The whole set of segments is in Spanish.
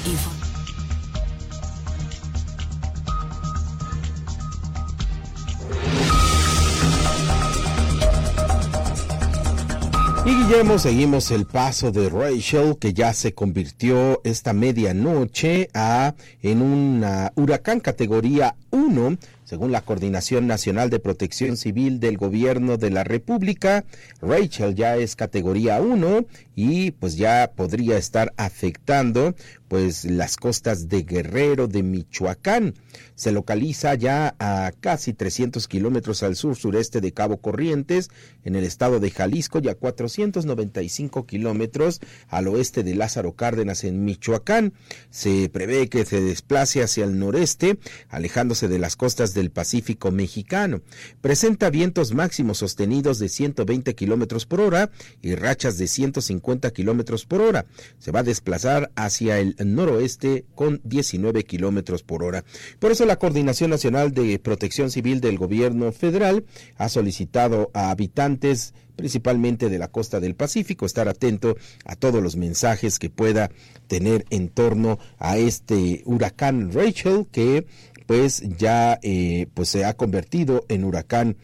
Y Guillermo, seguimos el paso de Rachel, que ya se convirtió esta medianoche en un huracán categoría 1, según la Coordinación Nacional de Protección Civil del Gobierno de la República. Rachel ya es categoría 1 y pues ya podría estar afectando pues las costas de Guerrero, de Michoacán. Se localiza ya a casi 300 kilómetros al sur-sureste de Cabo Corrientes, en el estado de Jalisco, y a 495 kilómetros al oeste de Lázaro Cárdenas, en Michoacán. Se prevé que se desplace hacia el noreste, alejándose de las costas del Pacífico mexicano. Presenta vientos máximos sostenidos de 120 kilómetros por hora y rachas de 150 kilómetros por hora. Se va a desplazar hacia el noroeste con 19 kilómetros por hora. Por eso la Coordinación Nacional de Protección Civil del Gobierno Federal ha solicitado a habitantes principalmente de la costa del Pacífico estar atento a todos los mensajes que pueda tener en torno a este huracán Rachel, que pues ya pues se ha convertido en huracán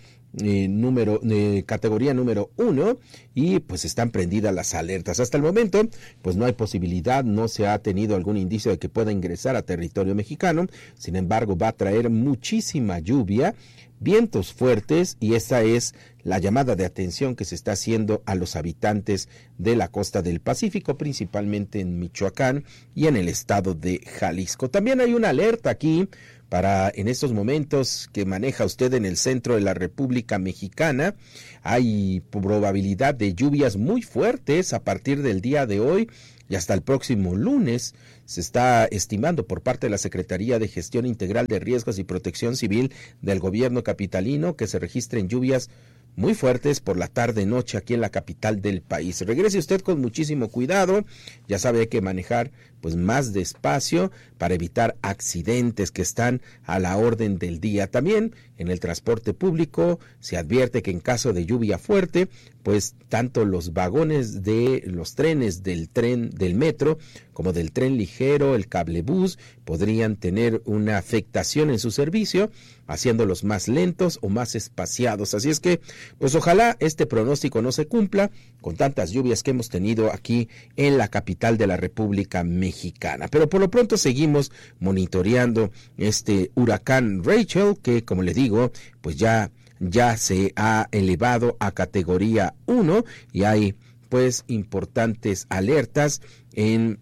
categoría número 1, y pues están prendidas las alertas. Hasta el momento pues no hay posibilidad, no se ha tenido algún indicio de que pueda ingresar a territorio mexicano. Sin embargo, va a traer muchísima lluvia, vientos fuertes, y esa es la llamada de atención que se está haciendo a los habitantes de la costa del Pacífico, principalmente en Michoacán y en el estado de Jalisco. También hay una alerta aquí para en estos momentos que maneja usted en el centro de la República Mexicana. Hay probabilidad de lluvias muy fuertes a partir del día de hoy y hasta el próximo lunes. Se está estimando por parte de la Secretaría de Gestión Integral de Riesgos y Protección Civil del gobierno capitalino que se registren lluvias muy fuertes por la tarde-noche aquí en la capital del país. Regrese usted con muchísimo cuidado, ya sabe, hay que manejar pues más despacio para evitar accidentes que están a la orden del día. También en el transporte público se advierte que en caso de lluvia fuerte, pues tanto los vagones de los trenes del metro como del tren ligero, el cablebús, podrían tener una afectación en su servicio, haciéndolos más lentos o más espaciados. Así es que, pues ojalá este pronóstico no se cumpla con tantas lluvias que hemos tenido aquí en la capital de la República Mexicana. Pero por lo pronto seguimos monitoreando este huracán Rachel, que como le digo, pues ya se ha elevado a categoría 1 y hay pues importantes alertas en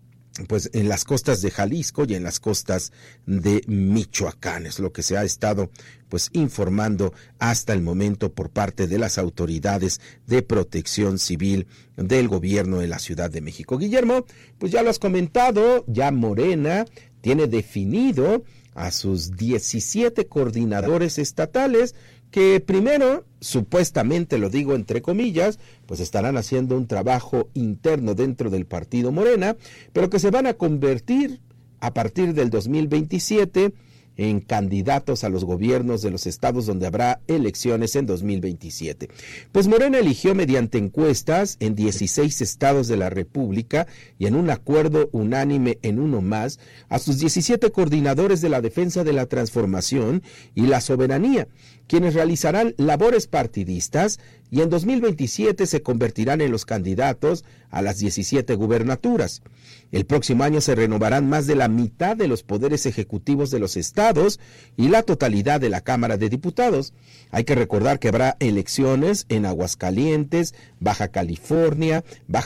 las costas de Jalisco y en las costas de Michoacán. Es lo que se ha estado pues informando hasta el momento por parte de las autoridades de protección civil del gobierno de la Ciudad de México. Guillermo, pues ya lo has comentado, ya Morena tiene definido a sus 17 coordinadores estatales que primero, supuestamente, lo digo entre comillas, pues estarán haciendo un trabajo interno dentro del partido Morena, pero que se van a convertir a partir del 2027 en candidatos a los gobiernos de los estados donde habrá elecciones en 2027. Pues Morena eligió mediante encuestas en 16 estados de la República y en un acuerdo unánime en uno más a sus 17 coordinadores de la defensa de la transformación y la soberanía, quienes realizarán labores partidistas y en 2027 se convertirán en los candidatos a las 17 gubernaturas. El próximo año se renovarán más de la mitad de los poderes ejecutivos de los estados y la totalidad de la Cámara de Diputados. Hay que recordar que habrá elecciones en Aguascalientes, Baja California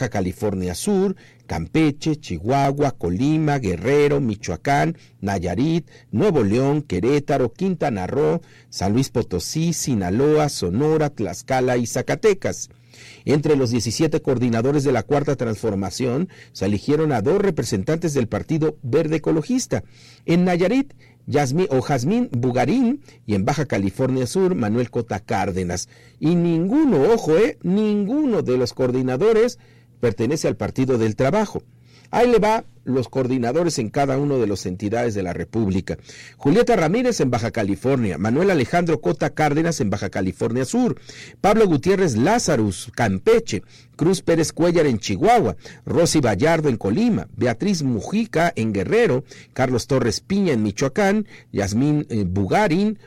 Sur, Campeche, Chihuahua, Colima, Guerrero, Michoacán, Nayarit, Nuevo León, Querétaro, Quintana Roo, San Luis Potosí, Sinaloa, Sonora, Tlaxcala y Zacatecas. Entre los 17 coordinadores de la Cuarta Transformación se eligieron a 2 representantes del Partido Verde Ecologista. En Nayarit, Jazmín Bugarín, y en Baja California Sur, Manuel Cota Cárdenas. Y ninguno de los coordinadores pertenece al Partido del Trabajo. Ahí le va los coordinadores en cada una de las entidades de la República. Julieta Ramírez en Baja California, Manuel Alejandro Cota Cárdenas en Baja California Sur, Pablo Gutiérrez Lázarus, Campeche, Cruz Pérez Cuellar en Chihuahua, Rosy Vallardo en Colima, Beatriz Mujica en Guerrero, Carlos Torres Piña en Michoacán, Yasmín Bugarín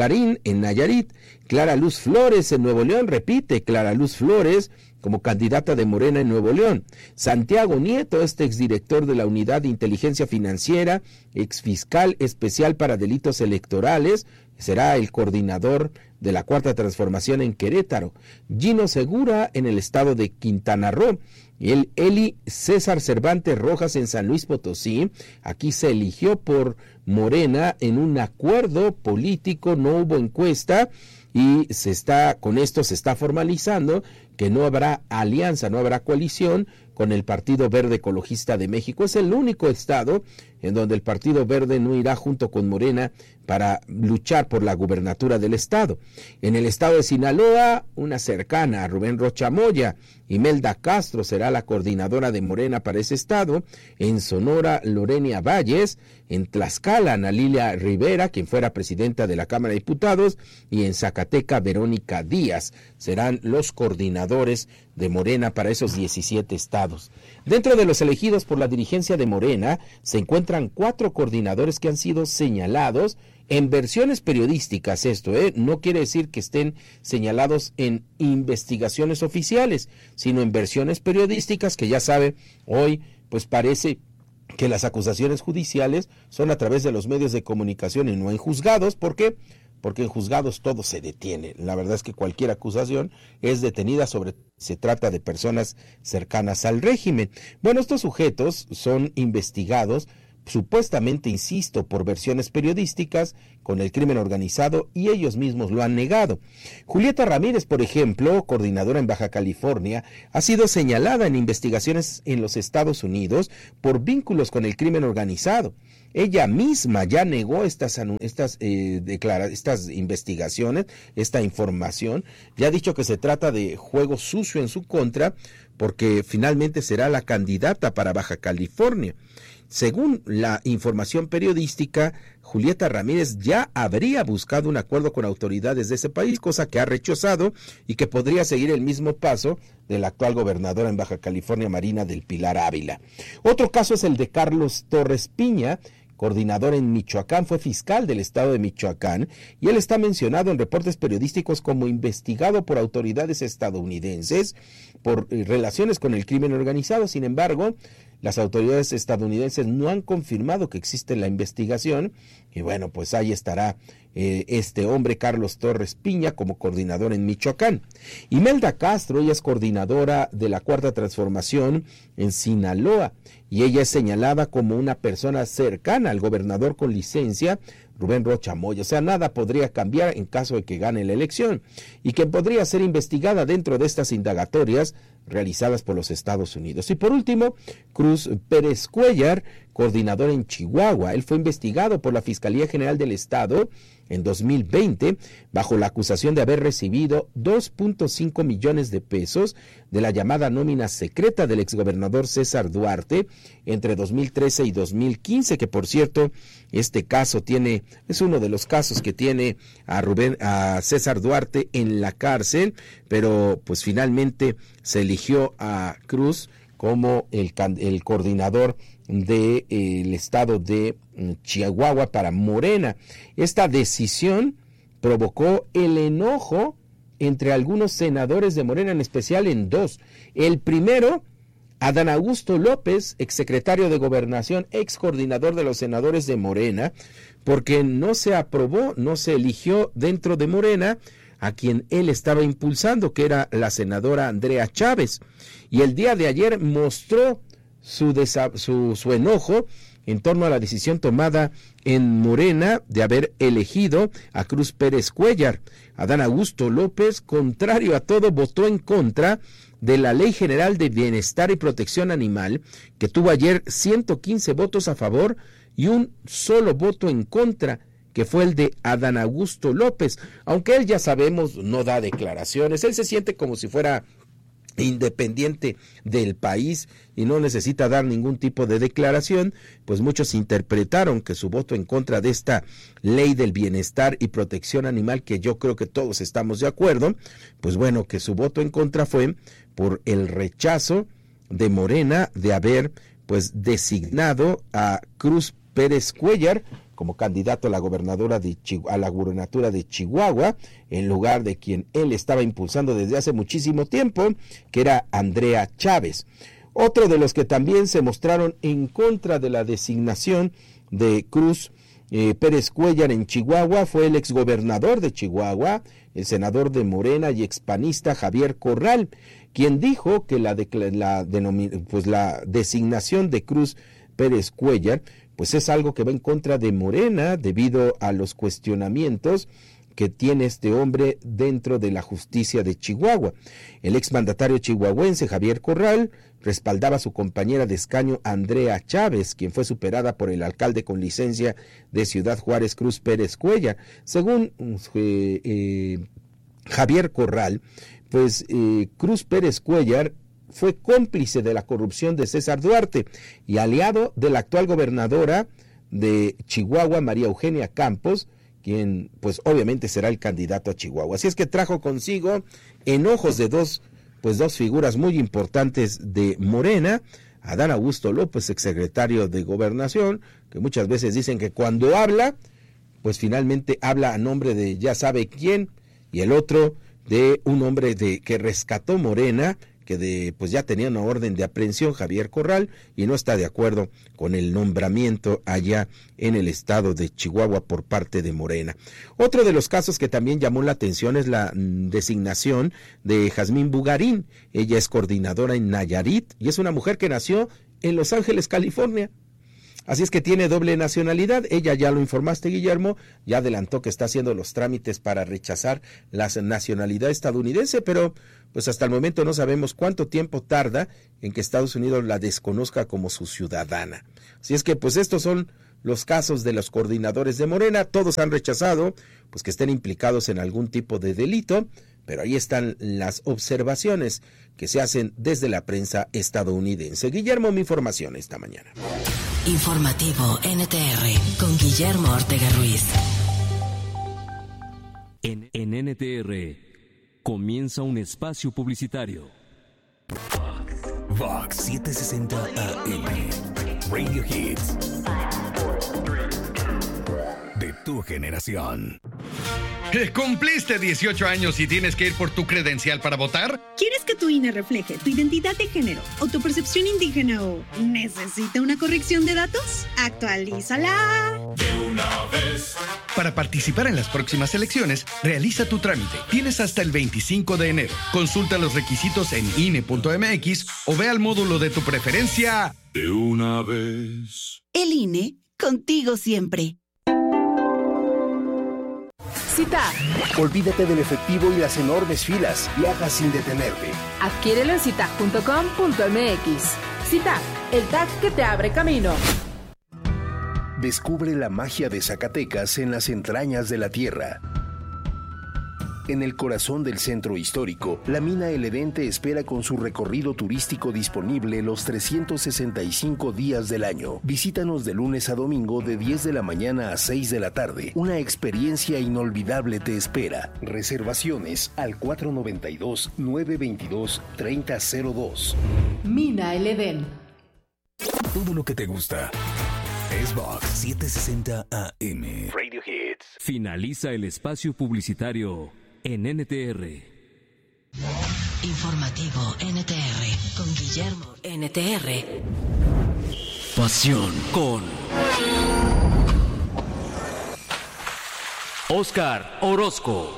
en Nayarit, Clara Luz Flores en Nuevo León, repite, Clara Luz Flores como candidata de Morena en Nuevo León. Santiago Nieto, exdirector de la Unidad de Inteligencia Financiera, exfiscal especial para delitos electorales, será el coordinador de la Cuarta Transformación en Querétaro. Gino Segura en el estado de Quintana Roo. Y el Eli César Cervantes Rojas en San Luis Potosí. Aquí se eligió por Morena en un acuerdo político, no hubo encuesta, y con esto se está formalizando que no habrá alianza, no habrá coalición con el Partido Verde Ecologista de México. Es el único estado en donde el Partido Verde no irá junto con Morena para luchar por la gubernatura del estado. En el estado de Sinaloa, una cercana a Rubén Rocha Moya, Imelda Castro será la coordinadora de Morena para ese estado. En Sonora, Lorenia Valles. En Tlaxcala, Ana Lilia Rivera, quien fuera presidenta de la Cámara de Diputados. Y en Zacatecas, Verónica Díaz serán los coordinadores de Morena para esos 17 estados. Dentro de los elegidos por la dirigencia de Morena se encuentran 4 coordinadores que han sido señalados en versiones periodísticas. Esto no quiere decir que estén señalados en investigaciones oficiales, sino en versiones periodísticas que ya sabe, hoy pues parece que las acusaciones judiciales son a través de los medios de comunicación y no en juzgados. ¿Por qué? Porque en juzgados todo se detiene. La verdad es que cualquier acusación es detenida, se trata de personas cercanas al régimen. Bueno, estos sujetos son investigados supuestamente, insisto, por versiones periodísticas con el crimen organizado, y ellos mismos lo han negado. Julieta Ramírez, por ejemplo, coordinadora en Baja California, ha sido señalada en investigaciones en los Estados Unidos por vínculos con el crimen organizado. Ella misma ya negó estas investigaciones, esta información, ya ha dicho que se trata de juego sucio en su contra, porque finalmente será la candidata para Baja California. Según la información periodística, Julieta Ramírez ya habría buscado un acuerdo con autoridades de ese país, cosa que ha rechazado, y que podría seguir el mismo paso de la actual gobernadora en Baja California, Marina del Pilar Ávila. Otro caso es el de Carlos Torres Piña, coordinador en Michoacán, fue fiscal del estado de Michoacán, y él está mencionado en reportes periodísticos como investigado por autoridades estadounidenses por relaciones con el crimen organizado. Sin embargo, las autoridades estadounidenses no han confirmado que existe la investigación, y bueno, pues ahí estará este hombre, Carlos Torres Piña, como coordinador en Michoacán. Imelda Castro, ella es coordinadora de la Cuarta Transformación en Sinaloa, y ella es señalada como una persona cercana al gobernador con licencia, Rubén Rocha Moya. O sea, nada podría cambiar en caso de que gane la elección, y que podría ser investigada dentro de estas indagatorias realizadas por los Estados Unidos. Y por último, Cruz Pérez Cuellar, coordinador en Chihuahua. Él fue investigado por la Fiscalía General del Estado en 2020 bajo la acusación de haber recibido 2.5 millones de pesos de la llamada nómina secreta del exgobernador César Duarte entre 2013 y 2015, que por cierto, este caso es uno de los casos que tiene a César Duarte en la cárcel, pero pues finalmente se eligió a Cruz como el coordinador del estado de Chihuahua para Morena. Esta decisión provocó el enojo entre algunos senadores de Morena, en especial en 2. El primero, Adán Augusto López, exsecretario de Gobernación, ex coordinador de los senadores de Morena, porque no se aprobó, no se eligió dentro de Morena a quien él estaba impulsando, que era la senadora Andrea Chávez. Y el día de ayer mostró su enojo en torno a la decisión tomada en Morena de haber elegido a Cruz Pérez Cuellar. Adán Augusto López, contrario a todo, votó en contra de la Ley General de Bienestar y Protección Animal, que tuvo ayer 115 votos a favor y un solo voto en contra, que fue el de Adán Augusto López. Aunque él, ya sabemos, no da declaraciones, él se siente como si fuera independiente del país y no necesita dar ningún tipo de declaración, pues muchos interpretaron que su voto en contra de esta ley del bienestar y protección animal, que yo creo que todos estamos de acuerdo, pues bueno, que su voto en contra fue por el rechazo de Morena de haber pues designado a Cruz Pérez Cuéllar como candidato a la gobernatura de Chihuahua, en lugar de quien él estaba impulsando desde hace muchísimo tiempo, que era Andrea Chávez. Otro de los que también se mostraron en contra de la designación de Cruz Pérez Cuéllar en Chihuahua fue el exgobernador de Chihuahua, el senador de Morena y expanista Javier Corral, quien dijo que la designación de Cruz Pérez Cuéllar pues es algo que va en contra de Morena debido a los cuestionamientos que tiene este hombre dentro de la justicia de Chihuahua. El exmandatario chihuahuense Javier Corral respaldaba a su compañera de escaño Andrea Chávez, quien fue superada por el alcalde con licencia de Ciudad Juárez, Cruz Pérez Cuéllar. Según Javier Corral, pues Cruz Pérez Cuéllar fue cómplice de la corrupción de César Duarte y aliado de la actual gobernadora de Chihuahua, María Eugenia Campos, quien pues obviamente será el candidato a Chihuahua. Así es que trajo consigo enojos de dos figuras muy importantes de Morena, Adán Augusto López, exsecretario de Gobernación, que muchas veces dicen que cuando habla, pues finalmente habla a nombre de ya sabe quién, y el otro de un hombre que rescató Morena, que pues ya tenía una orden de aprehensión, Javier Corral, y no está de acuerdo con el nombramiento allá en el estado de Chihuahua por parte de Morena. Otro de los casos que también llamó la atención es la designación de Jazmín Bugarín. Ella es coordinadora en Nayarit y es una mujer que nació en Los Ángeles, California. Así es que tiene doble nacionalidad. Ella, ya lo informaste, Guillermo, ya adelantó que está haciendo los trámites para rechazar la nacionalidad estadounidense, pero pues hasta el momento no sabemos cuánto tiempo tarda en que Estados Unidos la desconozca como su ciudadana. Así es que pues estos son los casos de los coordinadores de Morena. Todos han rechazado pues que estén implicados en algún tipo de delito, pero ahí están las observaciones que se hacen desde la prensa estadounidense. Guillermo, mi información esta mañana. Informativo NTR con Guillermo Ortega Ruiz. En NTR comienza un espacio publicitario. Vox 760 AM Radio Hits de tu generación. ¿Cumpliste 18 años y tienes que ir por tu credencial para votar? ¿Quieres que tu INE refleje tu identidad de género o tu percepción indígena o necesita una corrección de datos? ¡Actualízala! De una vez. Para participar en las próximas elecciones, realiza tu trámite. Tienes hasta el 25 de enero. Consulta los requisitos en INE.mx o ve al módulo de tu preferencia. De una vez. El INE, contigo siempre. CITAG. Olvídate del efectivo y las enormes filas. Viaja sin detenerte. Adquiérelo en citag.com.mx. CITAG, el tag que te abre camino. Descubre la magia de Zacatecas en las entrañas de la tierra. En el corazón del centro histórico, la mina El Edén te espera con su recorrido turístico disponible los 365 días del año. Visítanos de lunes a domingo de 10 de la mañana a 6 de la tarde. Una experiencia inolvidable te espera. Reservaciones al 492-922-3002. Mina El Edén. Todo lo que te gusta es Vox 760 AM Radio Hits. Finaliza el espacio publicitario en NTR. Informativo NTR con Guillermo NTR. Pasión con Oscar Orozco.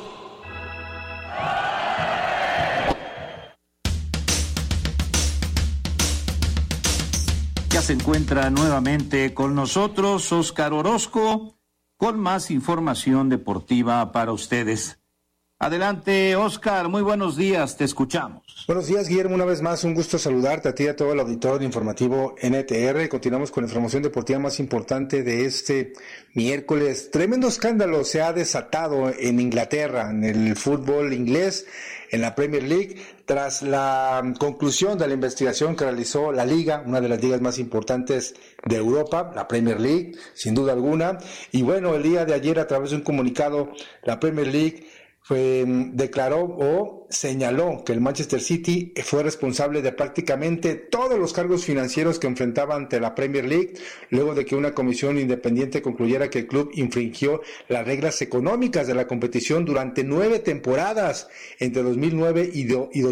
Ya se encuentra nuevamente con nosotros Oscar Orozco con más información deportiva para ustedes. Adelante, Oscar, muy buenos días, te escuchamos. Buenos días, Guillermo, una vez más, un gusto saludarte a ti y a todo el auditorio informativo NTR. Continuamos con la información deportiva más importante de este miércoles. Tremendo escándalo se ha desatado en Inglaterra, en el fútbol inglés, en la Premier League, tras la conclusión de la investigación que realizó la Liga, una de las ligas más importantes de Europa, la Premier League, sin duda alguna. Y bueno, el día de ayer, a través de un comunicado, la Premier League declaró o señaló que el Manchester City fue responsable de prácticamente todos los cargos financieros que enfrentaba ante la Premier League, luego de que una comisión independiente concluyera que el club infringió las reglas económicas de la competición durante 9 temporadas, entre 2009 y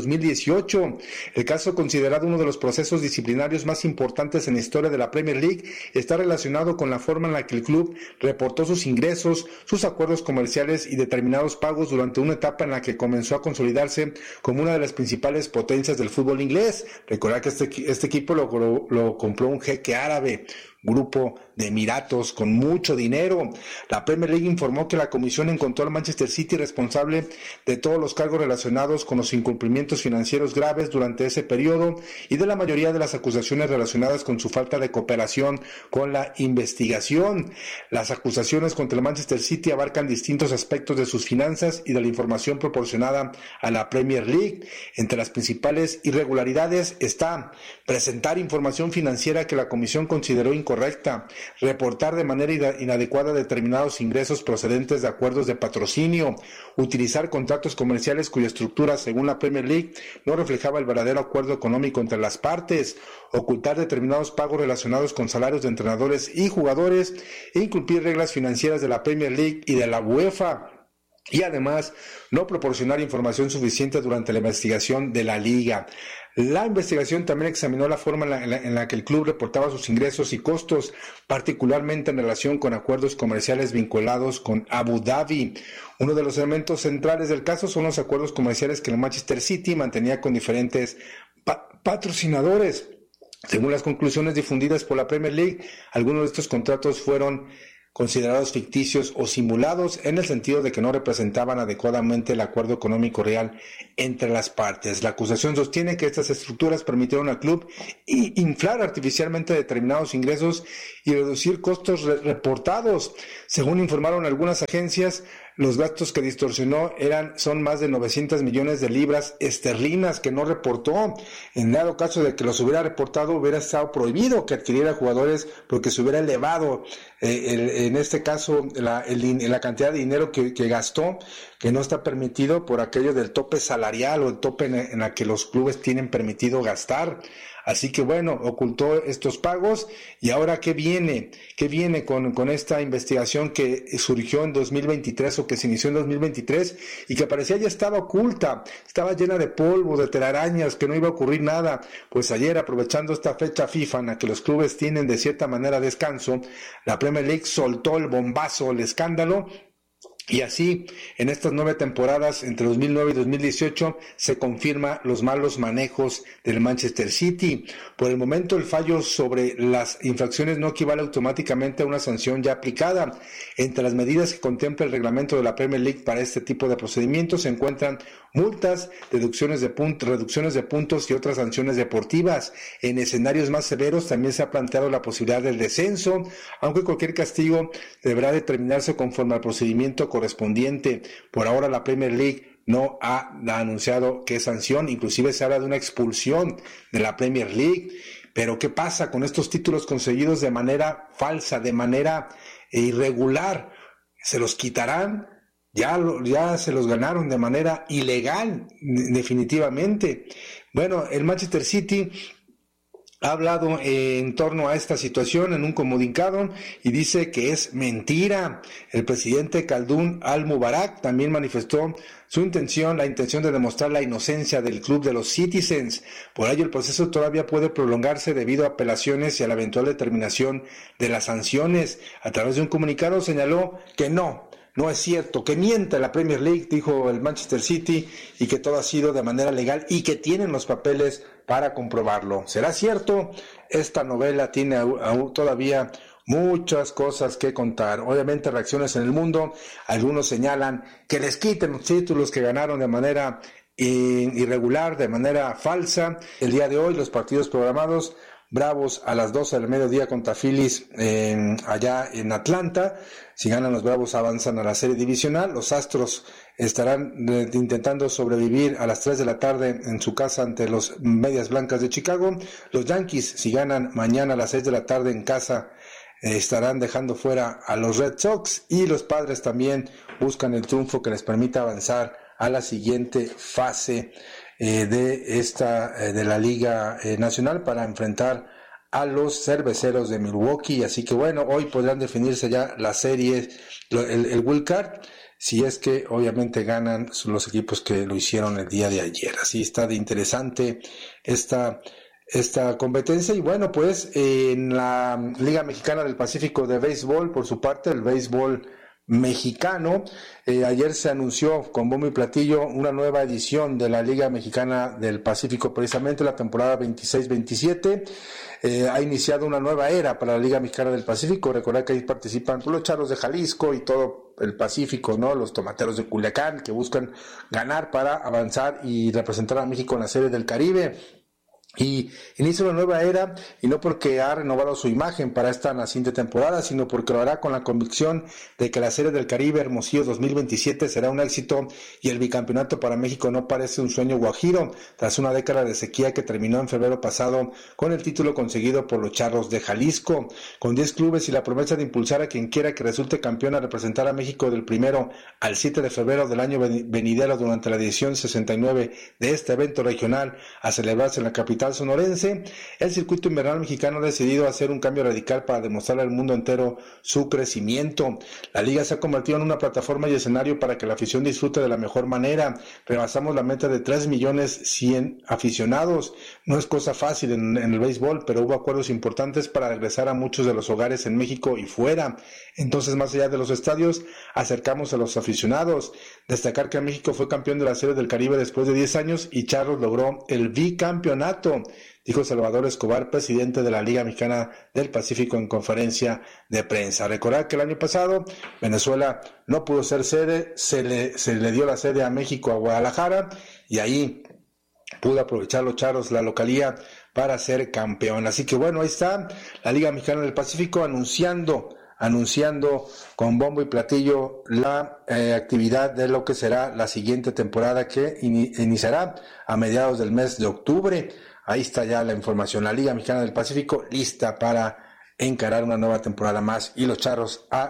2018. El caso, considerado uno de los procesos disciplinarios más importantes en la historia de la Premier League, está relacionado con la forma en la que el club reportó sus ingresos, sus acuerdos comerciales y determinados pagos durante una etapa en la que comenzó a consolidarse como una de las principales potencias del fútbol inglés. Recordar que este equipo lo compró un jeque árabe, grupo de Emiratos con mucho dinero. La Premier League informó que la comisión encontró al Manchester City responsable de todos los cargos relacionados con los incumplimientos financieros graves durante ese periodo y de la mayoría de las acusaciones relacionadas con su falta de cooperación con la investigación. Las acusaciones contra el Manchester City abarcan distintos aspectos de sus finanzas y de la información proporcionada a la Premier League. Entre las principales irregularidades está presentar información financiera que la comisión consideró incorrecta, reportar de manera inadecuada determinados ingresos procedentes de acuerdos de patrocinio, utilizar contratos comerciales cuya estructura, según la Premier League, no reflejaba el verdadero acuerdo económico entre las partes, ocultar determinados pagos relacionados con salarios de entrenadores y jugadores, e incumplir reglas financieras de la Premier League y de la UEFA. Y además, no proporcionar información suficiente durante la investigación de la Liga. La investigación también examinó la forma en la que el club reportaba sus ingresos y costos, particularmente en relación con acuerdos comerciales vinculados con Abu Dhabi. Uno de los elementos centrales del caso son los acuerdos comerciales que el Manchester City mantenía con diferentes patrocinadores. Según las conclusiones difundidas por la Premier League, algunos de estos contratos fueron considerados ficticios o simulados, en el sentido de que no representaban adecuadamente el acuerdo económico real entre las partes. La acusación sostiene que estas estructuras permitieron al club inflar artificialmente determinados ingresos y reducir costos reportados. Según informaron algunas agencias, los gastos que distorsionó son más de 900 millones de libras esterlinas que no reportó. En dado caso de que los hubiera reportado, hubiera estado prohibido que adquiriera jugadores porque se hubiera elevado, en este caso, la cantidad de dinero que gastó, que no está permitido por aquello del tope salarial o el tope en la que los clubes tienen permitido gastar. Así que bueno, ocultó estos pagos. Y ahora, ¿qué viene? ¿Qué viene con esta investigación que surgió en 2023 o que se inició en 2023 y que parecía ya estaba oculta, estaba llena de polvo, de telarañas, que no iba a ocurrir nada? Pues ayer, aprovechando esta fecha FIFA en la que los clubes tienen de cierta manera descanso, la Premier League soltó el bombazo, el escándalo. Y así, en estas 9 temporadas, entre 2009 y 2018, se confirma los malos manejos del Manchester City. Por el momento, el fallo sobre las infracciones no equivale automáticamente a una sanción ya aplicada. Entre las medidas que contempla el reglamento de la Premier League para este tipo de procedimientos se encuentran multas, reducciones de puntos y otras sanciones deportivas. En escenarios más severos también se ha planteado la posibilidad del descenso, aunque cualquier castigo deberá determinarse conforme al procedimiento correspondiente. Por ahora la Premier League no ha anunciado qué sanción, inclusive se habla de una expulsión de la Premier League. Pero ¿qué pasa con estos títulos conseguidos de manera falsa, de manera irregular? ¿Se los quitarán? Ya se los ganaron de manera ilegal, definitivamente. Bueno, el Manchester City ha hablado en torno a esta situación en un comunicado y dice que es mentira. El presidente Khaldoon Al-Mubarak también manifestó la intención de demostrar la inocencia del club de los Citizens. Por ello, el proceso todavía puede prolongarse debido a apelaciones y a la eventual determinación de las sanciones. A través de un comunicado señaló que no es cierto, que miente la Premier League, dijo el Manchester City, y que todo ha sido de manera legal y que tienen los papeles para comprobarlo. ¿Será cierto? Esta novela tiene todavía muchas cosas que contar. Obviamente reacciones en el mundo, algunos señalan que les quiten los títulos que ganaron de manera irregular, de manera falsa. El día de hoy los partidos programados: Bravos a las 12 del mediodía contra Phillies allá en Atlanta. Si ganan los Bravos avanzan a la serie divisional. Los Astros estarán intentando sobrevivir a las 3 de la tarde en su casa ante los Medias Blancas de Chicago. Los Yankees, si ganan mañana a las 6 de la tarde en casa, estarán dejando fuera a los Red Sox. Y los Padres también buscan el triunfo que les permita avanzar a la siguiente fase de la Liga Nacional para enfrentar a los Cerveceros de Milwaukee. Así que bueno, hoy podrán definirse ya las series, el wild card, si es que obviamente ganan los equipos que lo hicieron el día de ayer. Así está de interesante esta competencia. Y bueno, pues en la Liga Mexicana del Pacífico de Béisbol, por su parte, el béisbol mexicano, ayer se anunció con bombo y platillo una nueva edición de la Liga Mexicana del Pacífico, precisamente la temporada 26-27. Ha iniciado una nueva era para la Liga Mexicana del Pacífico. Recordad que ahí participan los Charros de Jalisco y todo el Pacífico, ¿no? Los Tomateros de Culiacán, que buscan ganar para avanzar y representar a México en la Serie del Caribe. Y inicia una nueva era, y no porque ha renovado su imagen para esta naciente temporada, sino porque lo hará con la convicción de que la Serie del Caribe Hermosillo 2027 será un éxito y el bicampeonato para México no parece un sueño guajiro, tras una década de sequía que terminó en febrero pasado con el título conseguido por los Charros de Jalisco. Con 10 clubes y la promesa de impulsar a quien quiera que resulte campeón a representar a México del 1 al 7 de febrero del año venidero durante la edición 69 de este evento regional a celebrarse en la capital sonorense, el circuito invernal mexicano ha decidido hacer un cambio radical para demostrar al mundo entero su crecimiento. La liga se ha convertido en una plataforma y escenario para que la afición disfrute de la mejor manera. Rebasamos la meta de 3.100.000 aficionados. No es cosa fácil en el béisbol, pero hubo acuerdos importantes para regresar a muchos de los hogares en México y fuera. Entonces, más allá de los estadios, acercamos a los aficionados. Destacar que México fue campeón de la Serie del Caribe después de 10 años y Charros logró el bicampeonato, dijo Salvador Escobar, presidente de la Liga Mexicana del Pacífico, en conferencia de prensa. Recordar que el año pasado Venezuela no pudo ser sede, se le dio la sede a México, a Guadalajara, y ahí pudo aprovechar los Charros la localía para ser campeón. Así que bueno, ahí está la Liga Mexicana del Pacífico anunciando con bombo y platillo la actividad de lo que será la siguiente temporada, que iniciará a mediados del mes de octubre. Ahí está ya la información. La Liga Mexicana del Pacífico lista para encarar una nueva temporada más, y los Charros a